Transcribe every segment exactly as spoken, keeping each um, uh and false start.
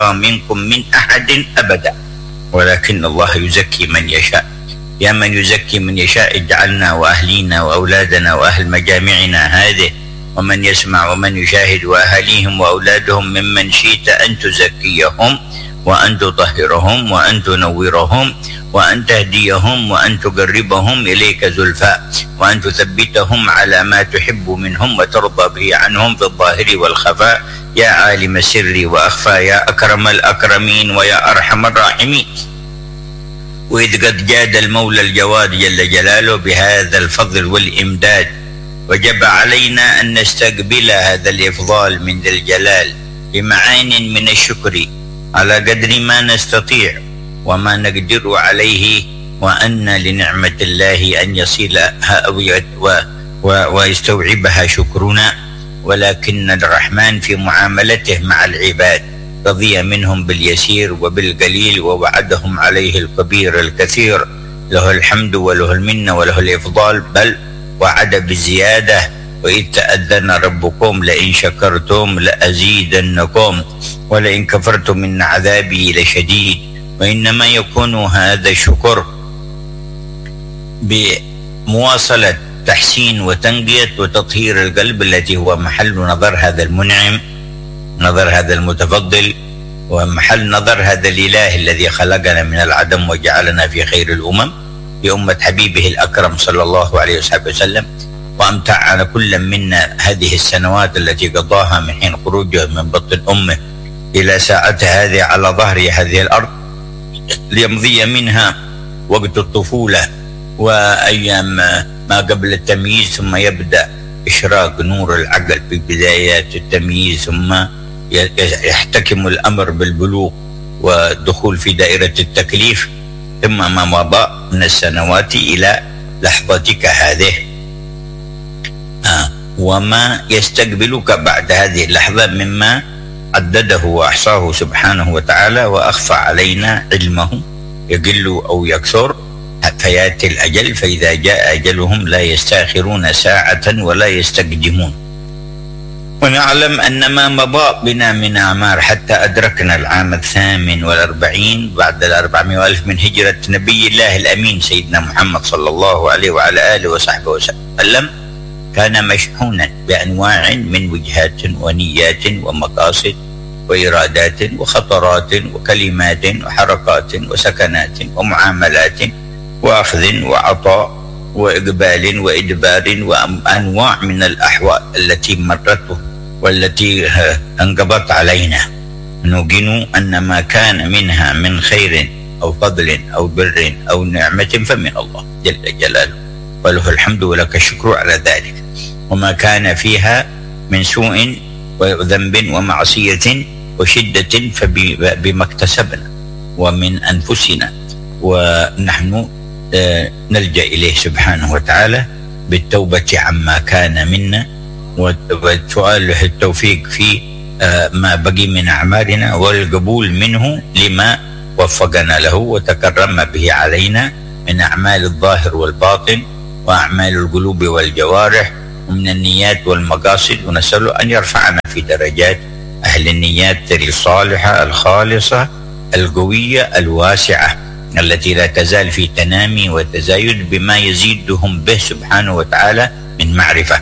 منكم من أحد أبدا ولكن الله يزكي من يشاء. يا من يزكي من يشاء اجعلنا وأهلينا وأولادنا وأهل مجامعنا هذه ومن يسمع ومن يشاهد وأهليهم وأولادهم ممن شئت أن تزكيهم وأن تطهرهم وأن تنورهم وأن تهديهم وأن تقربهم إليك زلفى وأن تثبتهم على ما تحب منهم وترضى به عنهم في الظاهر والخفاء يا عالم سري وأخفى يا أكرم الأكرمين ويا أرحم الراحمين. وإذ قد جاد المولى الجواد جل جلاله بهذا الفضل والإمداد وجب علينا أن نستقبل هذا الإفضال من ذي الجلال بمعان من الشكر على قدر ما نستطيع وما نقدر عليه، وأن لنعمة الله أن يصلها ويستوعبها شكرنا، ولكن الرحمن في معاملته مع العباد رضي منهم باليسير وبالقليل ووعدهم عليه الكبير الكثير. له الحمد وله المنة وله الإفضال، بل وعد بالزيادة. وإذ تأذن ربكم لئن شكرتم لأزيدنكم ولئن كفرتم إن عذابي لشديد. وإنما يكون هذا الشكر بمواصلة تحسين وتنقية وتطهير القلب التي هو محل نظر هذا المنعم، نظر هذا المتفضل، ومحل نظر هذا الإله الذي خلقنا من العدم وجعلنا في خير الأمم بأمة حبيبه الأكرم صلى الله عليه وسلم، وأمتعنا كل منا هذه السنوات التي قضاها من حين خروجه من بطن أمه إلى ساعته هذه على ظهر هذه الأرض ليمضي منها وقت الطفولة وأيام ما قبل التمييز، ثم يبدأ إشراق نور العقل في بدايات التمييز، ثم يحتكم الأمر بالبلوغ والدخول في دائرة التكليف، ثم ما مضى من السنوات إلى لحظتك هذه. آه وما يستقبلك بعد هذه اللحظة مما عدده وأحصاه سبحانه وتعالى وأخفى علينا علمه يقل أو يكثر، فيأتي الأجل فإذا جاء أجلهم لا يستأخرون ساعة ولا يستقدمون. ونعلم أن ما مضى بنا من أعمار حتى أدركنا العام الثامن والأربعين بعد الأربعمائة ألف من هجرة نبي الله الأمين سيدنا محمد صلى الله عليه وعلى آله وصحبه وسلم كان مشحونا بأنواع من وجهات ونيات ومقاصد وإرادات وخطرات وكلمات وحركات وسكنات ومعاملات وأخذ وعطاء وإقبال وإدبار وأنواع من الأحوال التي مرت والتي انقضت علينا. نوقن أن ما كان منها من خير أو فضل أو بر أو نعمة فمن الله جل جلاله، وله الحمد ولك الشكر على ذلك. وما كان فيها من سوء وذنب ومعصية وشدة فبما اكتسبنا ومن أنفسنا، ونحن نلجأ إليه سبحانه وتعالى بالتوبة عما كان منا وسؤاله التوفيق في ما بقي من أعمالنا والقبول منه لما وفقنا له وتكرم به علينا من أعمال الظاهر والباطن وأعمال القلوب والجوارح ومن النيات والمقاصد، ونسأله أن يرفعنا في درجات أهل النيات الصالحة الخالصة القوية الواسعة التي لا تزال في تنامي وتزايد بما يزيدهم به سبحانه وتعالى من معرفة،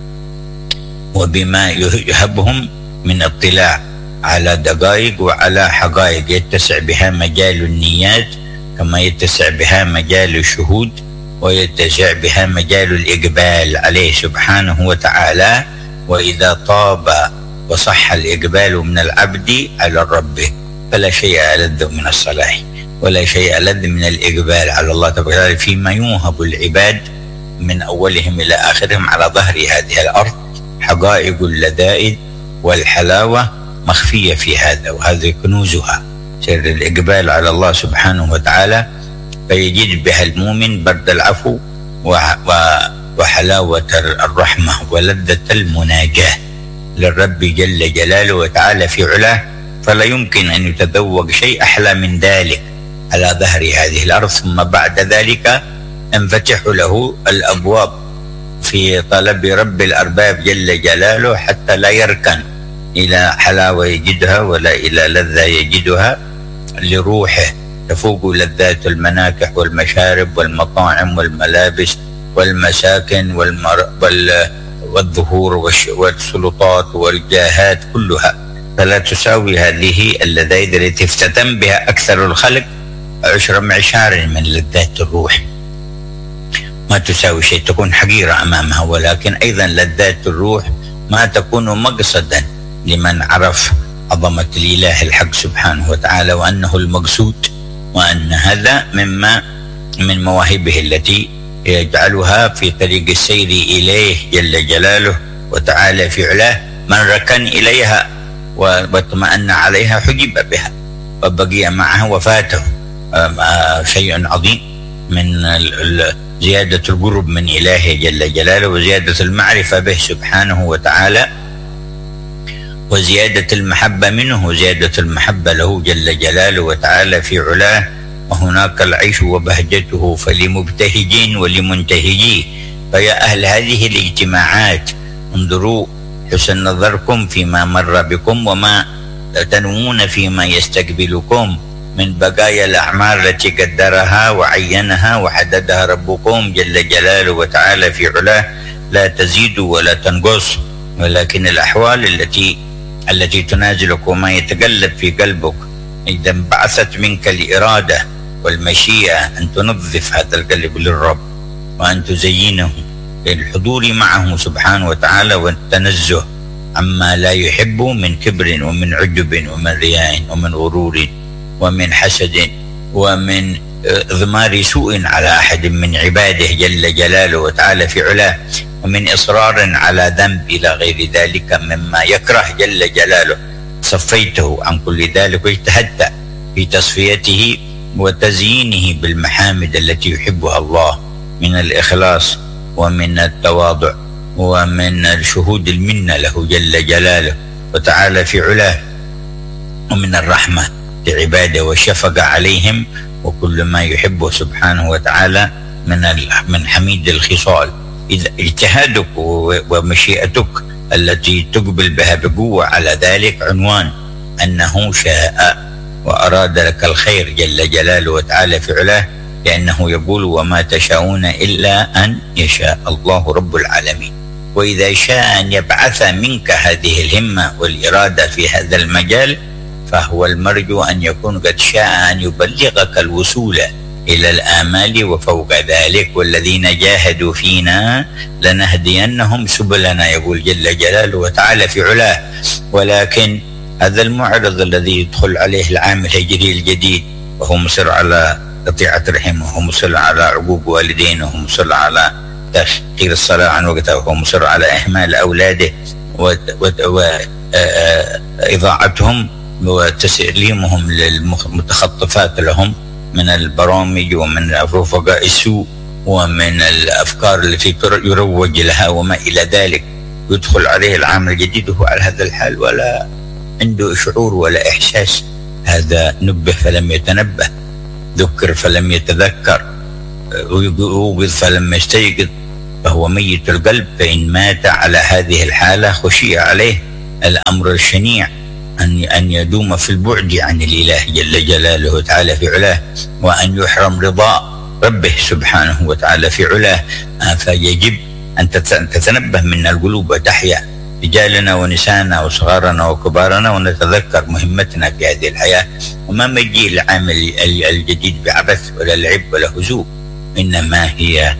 وبما يهبهم من اطلاع على دقائق وعلى حقائق يتسع بها مجال النيات كما يتسع بها مجال الشهود ويتسع بها مجال الإقبال عليه سبحانه وتعالى. وإذا طاب وصح الإقبال من العبد على الرب فلا شيء ألذ من الصلاح ولا شيء ألذ من الإقبال على الله تبارك وتعالى فيما يوهب العباد من أولهم إلى آخرهم على ظهر هذه الأرض. حقائق اللذائذ والحلاوة مخفية في هذا، وهذه كنوزها سر الإقبال على الله سبحانه وتعالى، فيجد بها المؤمن برد العفو وحلاوة الرحمة ولذة المناجاة للرب جل جلاله وتعالى في علاه، فلا يمكن أن يتذوق شيء أحلى من ذلك على ظهر هذه الأرض. ثم بعد ذلك انفتح له الأبواب في طلب رب الأرباب جل جلاله حتى لا يركن إلى حلاوة يجدها ولا إلى لذة يجدها لروحه تفوق لذات المناكح والمشارب والمطاعم والملابس والمساكن والمر... وال... والظهور والش... والسلطات والجاهات كلها، فلا تساوي هذه اللذائذ التي افتتن بها أكثر الخلق عشر معشار من لذات الروح، ما تساوي شيء، تكون حقيرة أمامها. ولكن أيضا لذات الروح ما تكون مقصدا لمن عرف عظمة الإله الحق سبحانه وتعالى وأنه المقصود، وأن هذا مما من مواهبه التي يجعلها في طريق السير إليه جل جلاله وتعالى في علاه. من ركن إليها واطمأن عليها حجب بها وبقي معها وفاته شيء عظيم من زيادة القرب من إلهه جل جلاله وزيادة المعرفة به سبحانه وتعالى وزيادة المحبة منه وزيادة المحبة له جل جلاله وتعالى في علاه. وهناك العيش وبهجته فلمبتهجين ولمنتهجيه. فيا أهل هذه الاجتماعات انظروا حسن نظركم فيما مر بكم وما تنوون فيما يستقبلكم من بقايا الأعمال التي قدرها وعينها وحددها ربكم جل جلاله وتعالى في علاه، لا تزيد ولا تنقص، ولكن الأحوال التي التي تنازلك وما يتقلب في قلبك إذا انبعثت منك الإرادة والمشيئة أن تنظف هذا القلب للرب وأن تزينه للحضور معه سبحانه وتعالى والتنزه عما لا يحب من كبر ومن عجب ومن رياء ومن غرور ومن حسد ومن ضمار سوء على أحد من عباده جل جلاله وتعالى في علاه، ومن إصرار على ذنب إلى غير ذلك مما يكره جل جلاله. صفيته عن كل ذلك واجتهدت في تصفيته وتزيينه بالمحامد التي يحبها الله من الإخلاص ومن التواضع ومن الشهود المنة له جل جلاله وتعالى في علاه، ومن الرحمة لعباده والشفقة عليهم وكل ما يحبه سبحانه وتعالى من من حميد الخصال. إذا اجتهادك ومشيئتك التي تقبل بها بقوة على ذلك عنوان أنه شاء وأراد لك الخير جل جلاله وتعالى في علاه، لأنه يقول وما تشاءون إلا أن يشاء الله رب العالمين. وإذا شاء أن يبعث منك هذه الهمة والإرادة في هذا المجال فهو المرجو أن يكون قد شاء أن يبلغك الوصول إلى الآمال وفوق ذلك. والذين جاهدوا فينا لنهدينهم سبلنا يقول جل جلاله وتعالى في علاه. ولكن هذا المعرض الذي يدخل عليه العام الهجري الجديد وهو مصر على قطيعة رحمه وهو مصر على عقوق والدينه وهو مصر على تأخير الصلاة عن وقتها وهو مصر على إهمال أولاده وإضاعتهم وتسليمهم للمتخطفات لهم من البرامج ومن رفقاء السوء ومن الأفكار التي يروج لها وما إلى ذلك. يدخل عليه العام الجديد وهو على هذا الحال ولا عنده شعور ولا إحساس. هذا نبه فلم يتنبه، ذكر فلم يتذكر، ووقظ فلم يستيقظ، فهو ميت القلب. فإن مات على هذه الحالة خشي عليه الأمر الشنيع أن أن يدوم في البعد عن الإله جل جلاله وتعالى في علاه وأن يحرم رضا ربه سبحانه وتعالى في علاه. فيجب أن تتنبه من القلوب وتحيا رجالنا ونساءنا وصغارنا وكبارنا ونتذكر مهمتنا في هذه الحياة، وما مجيء العام الجديد بعبث ولا لعب ولا هزوء، إنما هي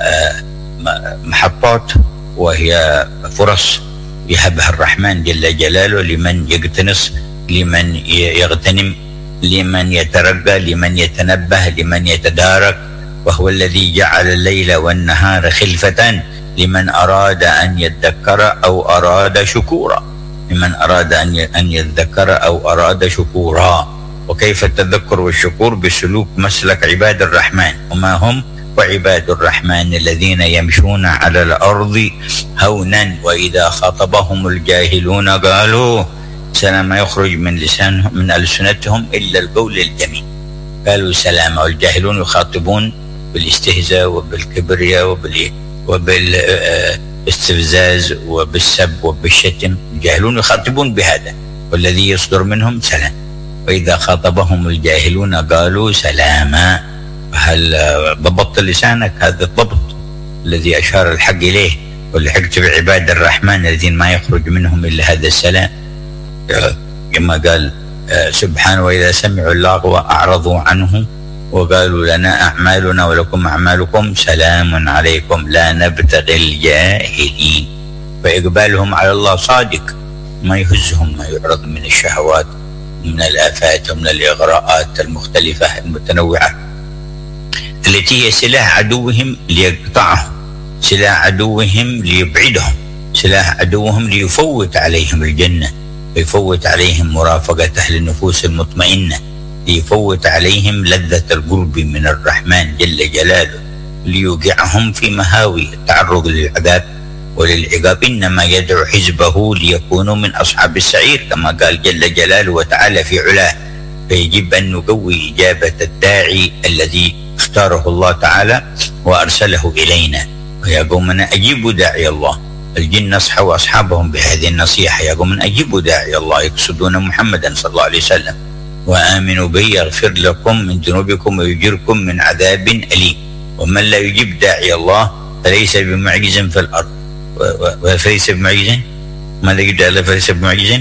محطات وهي فرص يهبها الرحمن جل جلاله لمن يقتنص، لمن يغتنم، لمن يترقى، لمن يتنبه، لمن يتدارك. وهو الذي جعل الليل والنهار خلفة لمن أراد أن يذكر أو أراد شكورا، لمن أراد أن يذكر أو أراد شكورا. وكيف التذكر والشكور؟ بسلوك مسلك عباد الرحمن. وما هم؟ وعباد الرحمن الذين يمشون على الأرض هونا وإذا خاطبهم الجاهلون قالوا سلام. يخرج من لسانهم من ألسنتهم إلا القول الجميل، قالوا سلام. والجاهلون يخاطبون بالاستهزاء وبالكبرياء وبال باستفزاز وبالسب وبالشتم، الجاهلون يخاطبون بهذا، والذي يصدر منهم سلام. وإذا خاطبهم الجاهلون قالوا سلاما. هل ضبطت لسانك؟ هذا الضبط الذي أشار الحق إليه، ولحقت بعباد الرحمن الذين ما يخرج منهم إلا هذا السلام، كما قال سبحانه: وإذا سمعوا اللغو أعرضوا عنه وقالوا لنا أعمالنا ولكم أعمالكم سلام عليكم لا نبتغي الجاهلين. فإقبالهم على الله صادق، ما يهزهم ما يعرض من الشهوات، من الآفات ومن الإغراءات المختلفة المتنوعة التي هي سلاح عدوهم ليقطعهم، سلاح عدوهم ليبعدهم، سلاح عدوهم ليفوت عليهم الجنة، ويفوت عليهم مرافقة أهل النفوس المطمئنة، ليفوت عليهم لذة القرب من الرحمن جل جلاله، ليوقعهم في مهاوي التعرض للعذاب وللعقاب. إنما يدعو حزبه ليكونوا من أصحاب السعير كما قال جل جلاله وتعالى في علاه. فيجب أن نقوي إجابة الداعي الذي اختاره الله تعالى وأرسله إلينا. ويا قومنا أجيبوا داعي الله. الجن نصحوا أصحابهم بهذه النصيحة: يا قومنا أجيبوا داعي الله، يقصدون محمدا صلى الله عليه وسلم، وآمنوا به يغفر لكم من ذنوبكم ويجركم من عذاب أليم. ومن لا يجيب داعي الله فليس بمعجز في الأرض، فليس بمعجز، ماذا يقول فليس بمعجز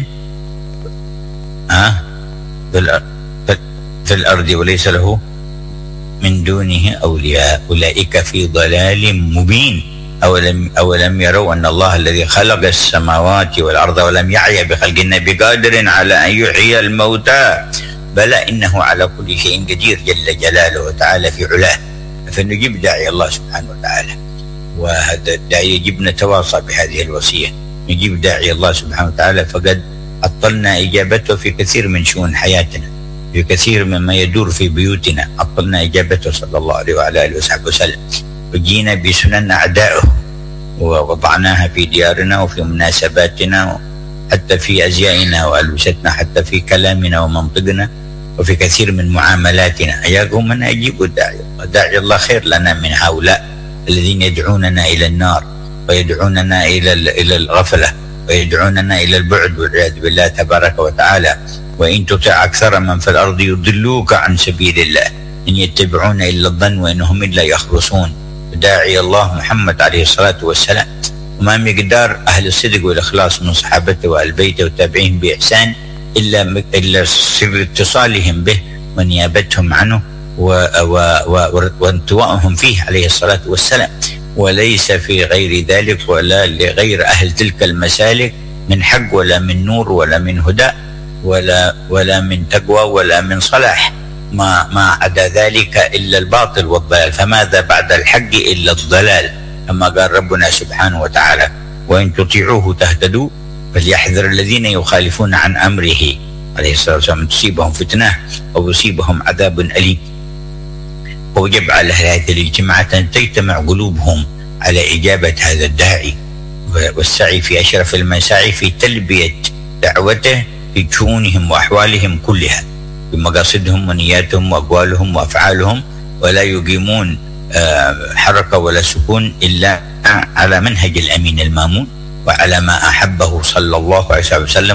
ها في الأرض في الأرض وليس له من دونه أولياء أولئك في ضلال مبين. أولم, أولم يروا أن الله الذي خلق السماوات والأرض ولم يعي بخلقهن بقادر على أن يحيي الموتى بلى إنه على كل شيء قدير جل جلاله وتعالى في علاه. فنجيب داعي الله سبحانه وتعالى، وهذا الداعي يجب نتواصى بهذه الوصية، نجيب داعي الله سبحانه وتعالى، فقد عطلنا إجابته في كثير من شؤون حياتنا، في كثير مما يدور في بيوتنا عطلنا إجابته صلى الله عليه وعلى آله وصحبه وسلم، وجينا بسنن أعدائه ووضعناها في ديارنا وفي مناسباتنا، حتى في أزيائنا وألبستنا، حتى في كلامنا ومنطقنا، وفي كثير من معاملاتنا. يا قومنا أجيبوا داعي الله، داعي الله خير لنا من هؤلاء الذين يدعوننا إلى النار ويدعوننا إلى إلى الغفلة ويدعوننا إلى البعد والعياذ بالله تبارك وتعالى. وإن تطع أكثر من في الأرض يضلوك عن سبيل الله إن يتبعون إلا الظن وإنهم إلا يخرصون. داعي الله محمد عليه الصلاة والسلام، وما مقدار أهل الصدق والإخلاص من صحابته وأهل بيته والتابعين بإحسان إلا إلا سر اتصالهم به ونيابتهم عنه وانطوائهم فيه عليه الصلاة والسلام، وليس في غير ذلك ولا لغير أهل تلك المسالك من حق ولا من نور ولا من هدى ولا ولا من تقوى ولا من صلاح، ما ما عدا ذلك إلا الباطل والضلال. فماذا بعد الحق إلا الضلال، كما قال ربنا سبحانه وتعالى: وإن تطيعوه تهتدوا فليحذر الذين يخالفون عن أمره عليه الصلاة والسلام تصيبهم فتنة أو يصيبهم عذاب أليم. ووجب على هذه الاجتماعات أن تجتمع قلوبهم على إجابة هذا الداعي والسعي في أشرف المساعي في تلبية دعوته في شؤونهم وأحوالهم كلها، في مقاصدهم ونياتهم وأقوالهم وأفعالهم، ولا يقيمون حركة ولا سكون إلا على منهج الأمين المامون وعلى ما أحبه صلى الله عليه وسلم